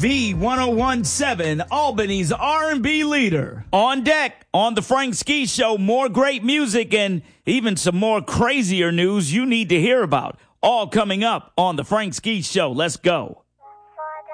V1017, Albany's R&B leader. On deck, on the Frank Ski Show, more great music and even some more crazier news you need to hear about. All coming up on the Frank Ski Show. Let's go.